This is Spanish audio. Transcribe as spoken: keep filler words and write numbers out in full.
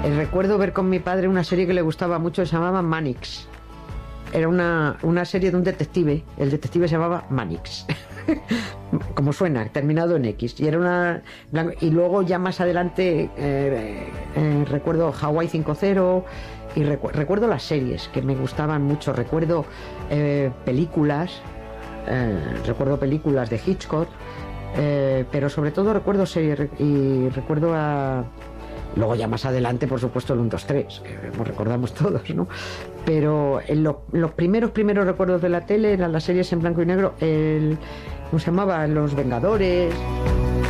recuerdo ver con mi padre una serie que le gustaba mucho, se llamaba Mannix. Era una, una serie de un detective. El detective se llamaba Mannix. Como suena, terminado en X. Y era una. Y luego ya más adelante eh, eh, recuerdo Hawaii cinco cero. Y recu recuerdo las series que me gustaban mucho. Recuerdo eh, películas. Eh, recuerdo películas de Hitchcock. Eh, pero sobre todo recuerdo series. Y recuerdo a. Luego ya más adelante, por supuesto, el uno, dos, tres, que nos recordamos todos, ¿no? Pero en lo, los primeros, primeros recuerdos de la tele eran las series en blanco y negro, el, ¿cómo se llamaba? Los Vengadores.